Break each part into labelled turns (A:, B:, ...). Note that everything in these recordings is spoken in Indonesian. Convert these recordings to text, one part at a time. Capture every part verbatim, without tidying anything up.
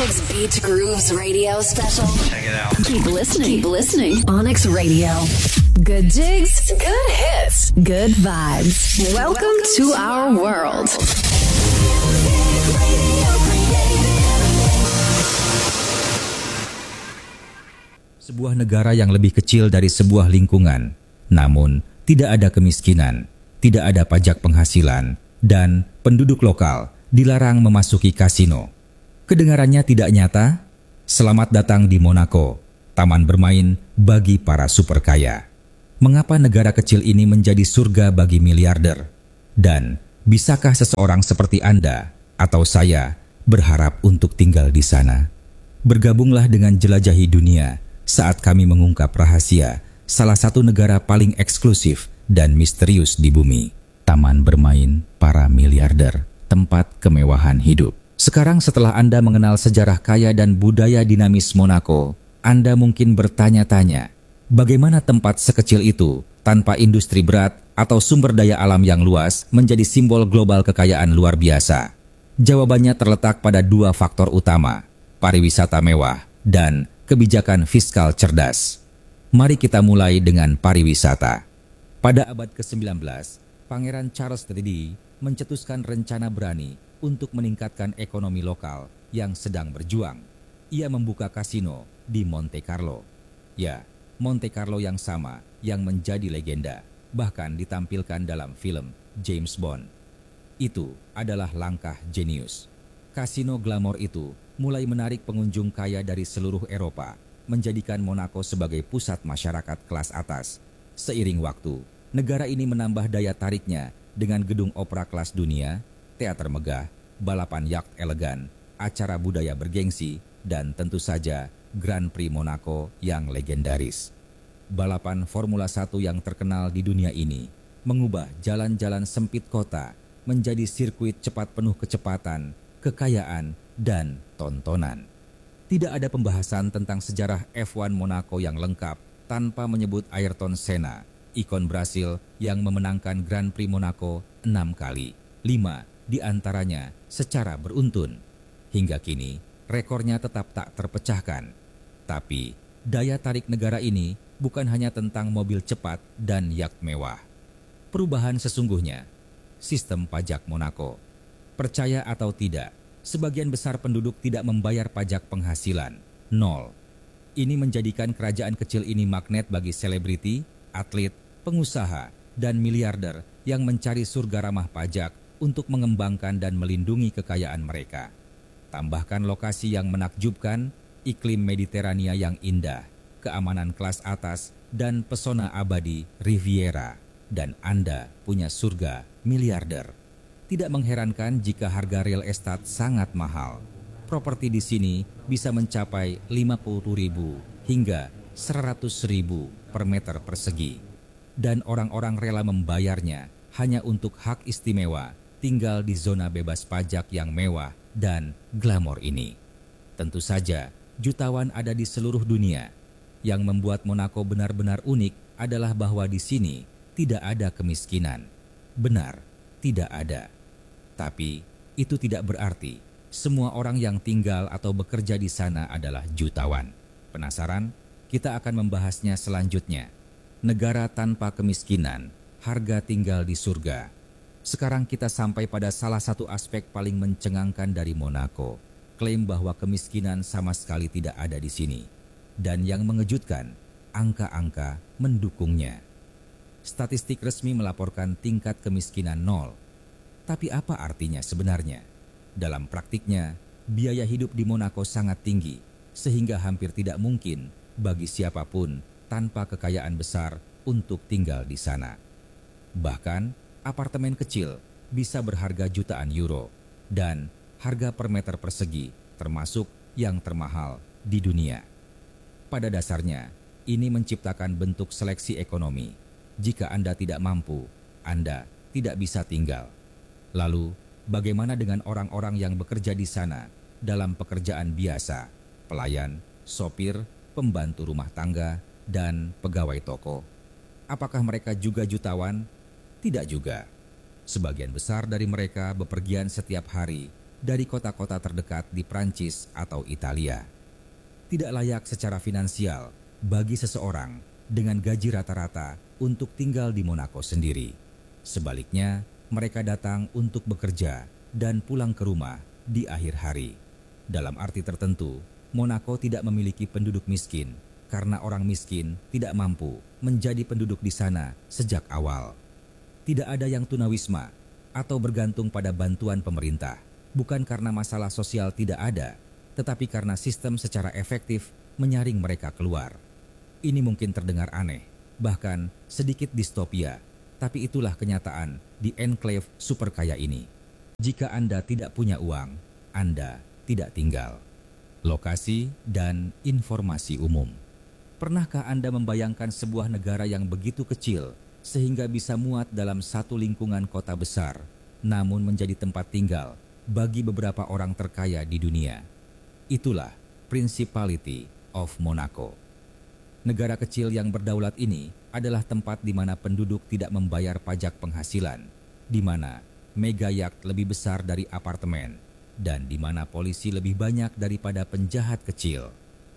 A: Onyx Beach Grooves radio special.
B: Check it out.
A: Keep listening. Keep listening. Onyx Radio. Good jigs, good hits, good vibes. Welcome to our world.
C: Sebuah negara yang lebih kecil dari sebuah lingkungan, namun tidak ada kemiskinan, tidak ada pajak penghasilan, dan penduduk lokal dilarang memasuki kasino. Kedengarannya tidak nyata? Selamat datang di Monaco, taman bermain bagi para super kaya. Mengapa negara kecil ini menjadi surga bagi miliarder? Dan bisakah seseorang seperti Anda atau saya berharap untuk tinggal di sana? Bergabunglah dengan Jelajahi Dunia saat kami mengungkap rahasia salah satu negara paling eksklusif dan misterius di bumi. Taman bermain para miliarder, tempat kemewahan hidup. Sekarang setelah Anda mengenal sejarah kaya dan budaya dinamis Monaco, Anda mungkin bertanya-tanya, bagaimana tempat sekecil itu tanpa industri berat atau sumber daya alam yang luas menjadi simbol global kekayaan luar biasa? Jawabannya terletak pada dua faktor utama, pariwisata mewah dan kebijakan fiskal cerdas. Mari kita mulai dengan pariwisata. Pada abad kesembilan belas, Pangeran Charles the Third mencetuskan rencana berani untuk meningkatkan ekonomi lokal yang sedang berjuang. Ia membuka kasino di Monte Carlo. Ya, Monte Carlo yang sama yang menjadi legenda, bahkan ditampilkan dalam film James Bond. Itu adalah langkah jenius. Kasino glamor itu mulai menarik pengunjung kaya dari seluruh Eropa, menjadikan Monaco sebagai pusat masyarakat kelas atas. Seiring waktu, negara ini menambah daya tariknya dengan gedung opera kelas dunia, teater megah, balapan yacht elegan, acara budaya bergengsi, dan tentu saja Grand Prix Monaco yang legendaris. Balapan Formula satu yang terkenal di dunia ini mengubah jalan-jalan sempit kota menjadi sirkuit cepat penuh kecepatan, kekayaan, dan tontonan. Tidak ada pembahasan tentang sejarah F satu Monaco yang lengkap tanpa menyebut Ayrton Senna, ikon Brasil yang memenangkan Grand Prix Monaco enam kali, lima di antaranya secara beruntun. Hingga kini, rekornya tetap tak terpecahkan. Tapi, daya tarik negara ini bukan hanya tentang mobil cepat dan yacht mewah. Perubahan sesungguhnya, sistem pajak Monaco. Percaya atau tidak, sebagian besar penduduk tidak membayar pajak penghasilan, nol. Ini menjadikan kerajaan kecil ini magnet bagi selebriti, atlet, pengusaha, dan miliarder yang mencari surga ramah pajak untuk mengembangkan dan melindungi kekayaan mereka. Tambahkan lokasi yang menakjubkan, iklim Mediterania yang indah, keamanan kelas atas, dan pesona abadi Riviera, dan Anda punya surga miliarder. Tidak mengherankan jika harga real estate sangat mahal. Properti di sini bisa mencapai lima puluh ribu hingga seratus ribu per meter persegi. Dan orang-orang rela membayarnya hanya untuk hak istimewa tinggal di zona bebas pajak yang mewah dan glamor ini. Tentu saja, jutawan ada di seluruh dunia. Yang membuat Monaco benar-benar unik adalah bahwa di sini tidak ada kemiskinan. Benar, tidak ada. Tapi itu tidak berarti semua orang yang tinggal atau bekerja di sana adalah jutawan. Penasaran? Kita akan membahasnya selanjutnya. Negara tanpa kemiskinan, harga tinggal di surga. Sekarang kita sampai pada salah satu aspek paling mencengangkan dari Monaco. Klaim bahwa kemiskinan sama sekali tidak ada di sini. Dan yang mengejutkan, angka-angka mendukungnya. Statistik resmi melaporkan tingkat kemiskinan nol. Tapi apa artinya sebenarnya? Dalam praktiknya, biaya hidup di Monaco sangat tinggi, sehingga hampir tidak mungkin bagi siapapun tanpa kekayaan besar untuk tinggal di sana. Bahkan, apartemen kecil bisa berharga jutaan euro, dan harga per meter persegi termasuk yang termahal di dunia. Pada dasarnya, ini menciptakan bentuk seleksi ekonomi. Jika Anda tidak mampu, Anda tidak bisa tinggal. Lalu, bagaimana dengan orang-orang yang bekerja di sana dalam pekerjaan biasa, pelayan, sopir, pembantu rumah tangga, dan pegawai toko? Apakah mereka juga jutawan? Tidak juga. Sebagian besar dari mereka bepergian setiap hari dari kota-kota terdekat di Prancis atau Italia. Tidak layak secara finansial bagi seseorang dengan gaji rata-rata untuk tinggal di Monaco sendiri. Sebaliknya, mereka datang untuk bekerja dan pulang ke rumah di akhir hari. Dalam arti tertentu, Monaco tidak memiliki penduduk miskin karena orang miskin tidak mampu menjadi penduduk di sana sejak awal. Tidak ada yang tunawisma atau bergantung pada bantuan pemerintah, bukan karena masalah sosial tidak ada, tetapi karena sistem secara efektif menyaring mereka keluar. Ini mungkin terdengar aneh, bahkan sedikit distopia, tapi itulah kenyataan di enclave super kaya ini. Jika Anda tidak punya uang, Anda tidak tinggal. Lokasi dan informasi umum. Pernahkah Anda membayangkan sebuah negara yang begitu kecil sehingga bisa muat dalam satu lingkungan kota besar, namun menjadi tempat tinggal bagi beberapa orang terkaya di dunia? Itulah Principality of Monaco. Negara kecil yang berdaulat ini adalah tempat di mana penduduk tidak membayar pajak penghasilan, di mana mega yacht lebih besar dari apartemen, dan di mana polisi lebih banyak daripada penjahat kecil.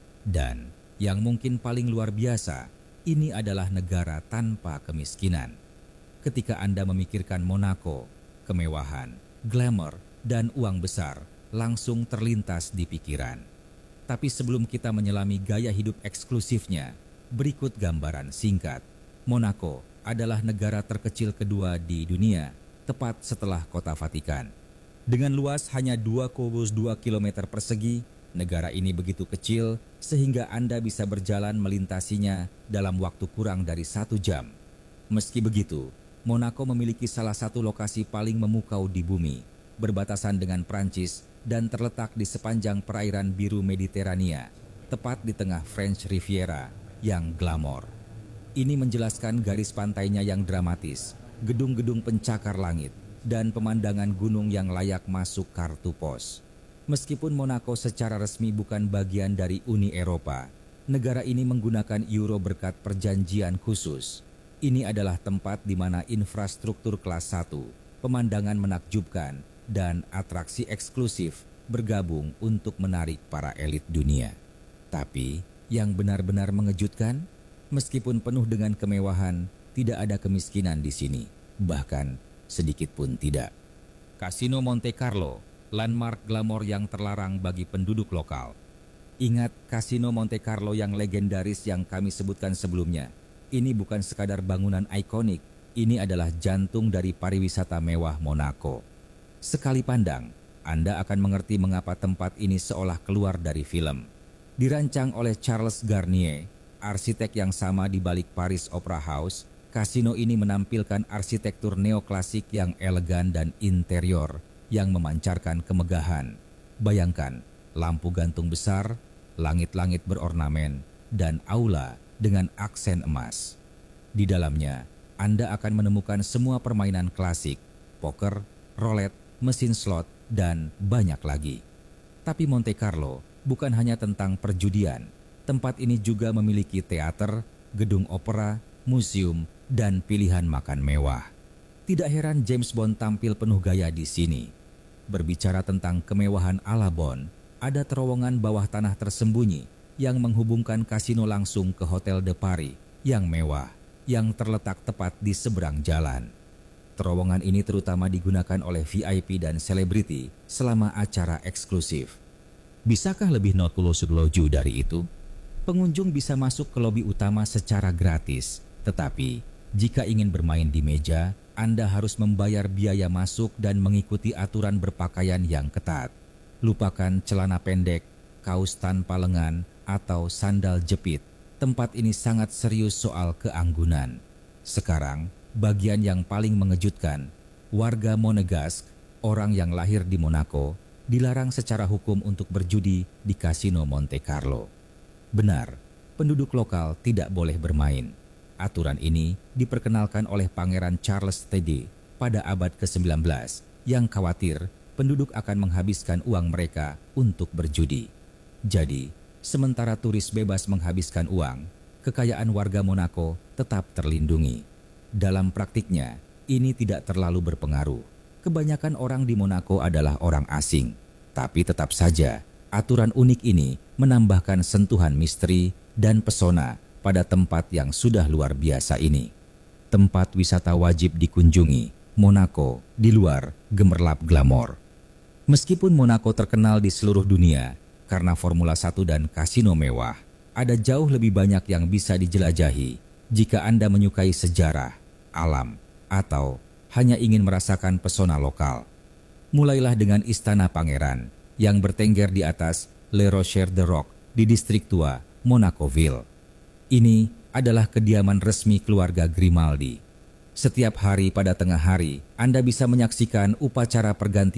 C: Dan yang mungkin paling luar biasa, ini adalah negara tanpa kemiskinan. Ketika Anda memikirkan Monaco, kemewahan, glamour, dan uang besar langsung terlintas di pikiran. Tapi sebelum kita menyelami gaya hidup eksklusifnya, berikut gambaran singkat. Monaco adalah negara terkecil kedua di dunia, tepat setelah Kota Vatikan. Dengan luas hanya dua koma dua kilometer persegi, negara ini begitu kecil sehingga Anda bisa berjalan melintasinya dalam waktu kurang dari satu jam. Meski begitu, Monaco memiliki salah satu lokasi paling memukau di bumi, berbatasan dengan Prancis dan terletak di sepanjang perairan biru Mediterania, tepat di tengah French Riviera yang glamor. Ini menjelaskan garis pantainya yang dramatis, gedung-gedung pencakar langit, dan pemandangan gunung yang layak masuk kartu pos. Meskipun Monaco secara resmi bukan bagian dari Uni Eropa, negara ini menggunakan euro berkat perjanjian khusus. Ini adalah tempat di mana infrastruktur kelas satu, pemandangan menakjubkan, dan atraksi eksklusif bergabung untuk menarik para elit dunia. Tapi, yang benar-benar mengejutkan, meskipun penuh dengan kemewahan, tidak ada kemiskinan di sini, bahkan sedikit pun tidak. Casino Monte Carlo, landmark glamor yang terlarang bagi penduduk lokal. Ingat Casino Monte Carlo yang legendaris yang kami sebutkan sebelumnya. Ini bukan sekadar bangunan ikonik, ini adalah jantung dari pariwisata mewah Monaco. Sekali pandang, Anda akan mengerti mengapa tempat ini seolah keluar dari film. Dirancang oleh Charles Garnier, arsitek yang sama di balik Paris Opera House, kasino ini menampilkan arsitektur neoklasik yang elegan dan interior yang memancarkan kemegahan. Bayangkan, lampu gantung besar, langit-langit berornamen, dan aula dengan aksen emas. Di dalamnya, Anda akan menemukan semua permainan klasik, poker, roulette, mesin slot, dan banyak lagi. Tapi Monte Carlo bukan hanya tentang perjudian. Tempat ini juga memiliki teater, gedung opera, museum, dan pilihan makan mewah. Tidak heran James Bond tampil penuh gaya di sini. Berbicara tentang kemewahan ala Bond, ada terowongan bawah tanah tersembunyi yang menghubungkan kasino langsung ke Hotel de Paris yang mewah, yang terletak tepat di seberang jalan. Terowongan ini terutama digunakan oleh V I P dan selebriti selama acara eksklusif. Bisakah lebih non-loju dari itu? Pengunjung bisa masuk ke lobi utama secara gratis, tetapi jika ingin bermain di meja, Anda harus membayar biaya masuk dan mengikuti aturan berpakaian yang ketat. Lupakan celana pendek, kaos tanpa lengan, atau sandal jepit. Tempat ini sangat serius soal keanggunan. Sekarang, bagian yang paling mengejutkan, warga Monegasque, orang yang lahir di Monaco, dilarang secara hukum untuk berjudi di Casino Monte Carlo. Benar, penduduk lokal tidak boleh bermain. Aturan ini diperkenalkan oleh Pangeran Charles Teddy pada abad ke sembilan belas yang khawatir penduduk akan menghabiskan uang mereka untuk berjudi. Jadi, sementara turis bebas menghabiskan uang, kekayaan warga Monaco tetap terlindungi. Dalam praktiknya, ini tidak terlalu berpengaruh. Kebanyakan orang di Monaco adalah orang asing, tapi tetap saja aturan unik ini menambahkan sentuhan misteri dan pesona pada tempat yang sudah luar biasa ini. Tempat wisata wajib dikunjungi, Monaco di luar gemerlap glamor. Meskipun Monaco terkenal di seluruh dunia karena Formula satu dan kasino mewah, ada jauh lebih banyak yang bisa dijelajahi jika Anda menyukai sejarah, alam, atau hanya ingin merasakan pesona lokal. Mulailah dengan Istana Pangeran yang bertengger di atas Le Rocher de Roc di distrik tua Monacoville. Ini adalah kediaman resmi keluarga Grimaldi. Setiap hari pada tengah hari, Anda bisa menyaksikan upacara pergantian